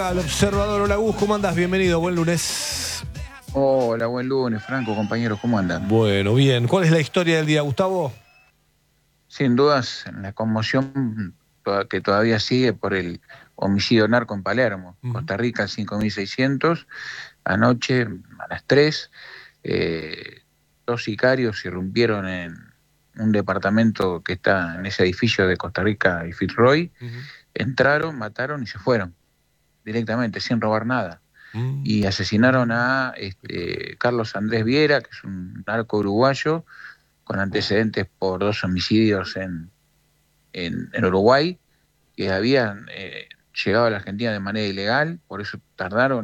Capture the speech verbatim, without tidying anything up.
Al observador, hola Gus, ¿cómo andás? Bienvenido, buen lunes. Hola, buen lunes, Franco, compañeros, ¿cómo andan? Bueno, bien. ¿Cuál es la historia del día, Gustavo? Sin dudas, la conmoción to- que todavía sigue por el homicidio narco en Palermo, Ujú. Costa Rica cinco mil seiscientos, anoche a las tres, eh, dos sicarios irrumpieron en un departamento que está en ese edificio de Costa Rica y Fitzroy, Ujú. entraron, mataron y se fueron directamente, sin robar nada. Mm. Y asesinaron a este, Carlos Andrés Viera, que es un narco uruguayo, con antecedentes por dos homicidios en, en, en Uruguay, que habían eh, llegado a la Argentina de manera ilegal, por eso tardaron